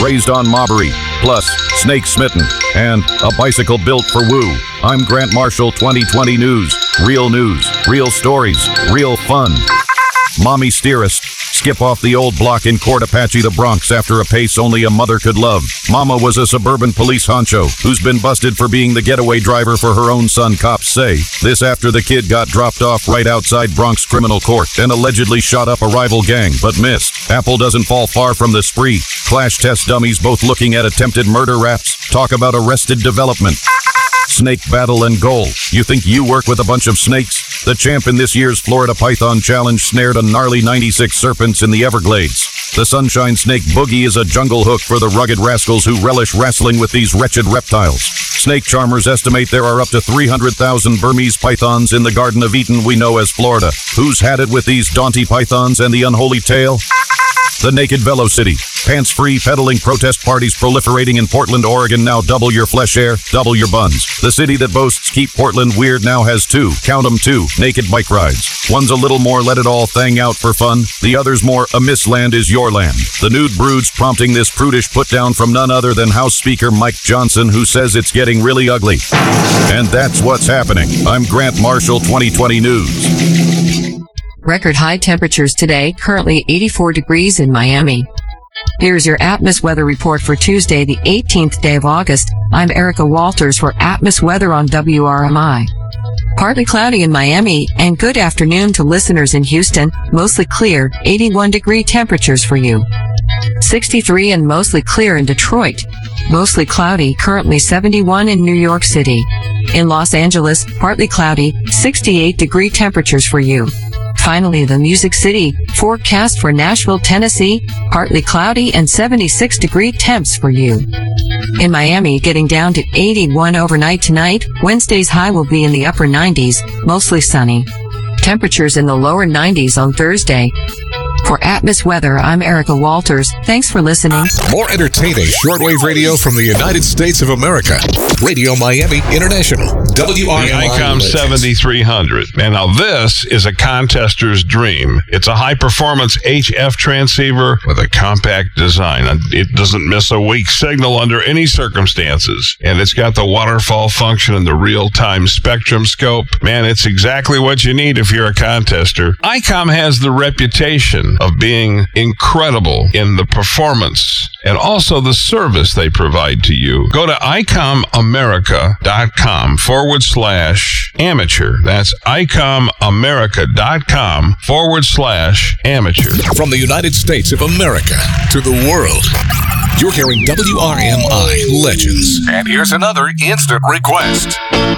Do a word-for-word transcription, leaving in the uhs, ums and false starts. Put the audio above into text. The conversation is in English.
raised on mobbery, plus snake smitten, and a bicycle built for woo. I'm Grant Marshall, twenty twenty News. Real news, real stories, real fun. Mommy Steerist. Skip off the old block in Court-Apache, the Bronx, after a pace only a mother could love. Mama was a suburban police honcho who's been busted for being the getaway driver for her own son, cops say. This after the kid got dropped off right outside Bronx criminal court and allegedly shot up a rival gang, but missed. Apple doesn't fall far from the spree. Clash test dummies both looking at attempted murder raps. Talk about arrested development. Snake battle and goal. You think you work with a bunch of snakes? The champ in this year's Florida Python Challenge snared a gnarly ninety-six serpents in the Everglades. The Sunshine Snake Boogie is a jungle hook for the rugged rascals who relish wrestling with these wretched reptiles. Snake charmers estimate there are up to three hundred thousand Burmese pythons in the Garden of Eden we know as Florida. Who's had it with these daunty pythons and the unholy tail? The Naked Velocity. Pants-free pedaling protest parties proliferating in Portland, Oregon. Now double your flesh air, double your buns. The city that boasts Keep Portland Weird now has two, count 'em two, naked bike rides. One's a little more let it all thang out for fun. The other's more a miss land is your land. The nude broods prompting this prudish put-down from none other than House Speaker Mike Johnson, who says it's getting really ugly. And that's what's happening. I'm Grant Marshall, twenty twenty News. Record high temperatures today, currently eighty-four degrees in Miami. Here's your Atmos weather report for Tuesday, the eighteenth day of August. I'm Erica Walters for Atmos Weather on W R M I. Partly cloudy in Miami, and good afternoon to listeners in Houston. Mostly clear, eighty-one degree temperatures for you. sixty-three and mostly clear in Detroit. Mostly cloudy, currently seventy-one in New York City. In Los Angeles, partly cloudy, sixty-eight degree temperatures for you. Finally, the Music City, forecast for Nashville, Tennessee, partly cloudy and seventy-six degree temps for you. In Miami, getting down to eighty-one overnight tonight. Wednesday's high will be in the upper nineties, mostly sunny. Temperatures in the lower nineties on Thursday. For Atmos Weather, I'm Erica Walters. Thanks for listening. More entertaining shortwave radio from the United States of America. Radio Miami International. W R M I. The ICOM seventy-three hundred. And now this is a contester's dream. It's a high-performance H F transceiver with a compact design. It doesn't miss a weak signal under any circumstances. And it's got the waterfall function and the real-time spectrum scope. Man, it's exactly what you need if you're a contester. ICOM has the reputation of being incredible in the performance and also the service they provide to you. Go to icomamerica.com forward slash amateur. That's icomamerica.com forward slash amateur. From the United States of America to the world, you're hearing W R M I Legends. And here's another instant request.